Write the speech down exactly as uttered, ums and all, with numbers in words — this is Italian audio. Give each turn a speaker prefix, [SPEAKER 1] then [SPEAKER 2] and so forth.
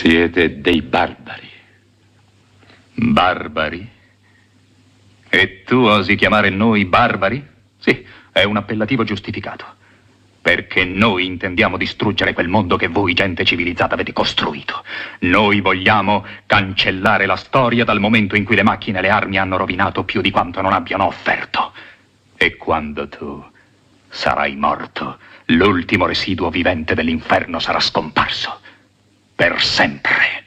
[SPEAKER 1] Siete dei barbari.
[SPEAKER 2] Barbari? E tu osi chiamare noi barbari? Sì, è un appellativo giustificato. Perché noi intendiamo distruggere quel mondo che voi, gente civilizzata, avete costruito. Noi vogliamo cancellare la storia dal momento in cui le macchine e le armi hanno rovinato più di quanto non abbiano offerto. E quando tu sarai morto, l'ultimo residuo vivente dell'inferno sarà scomparso. Per sempre.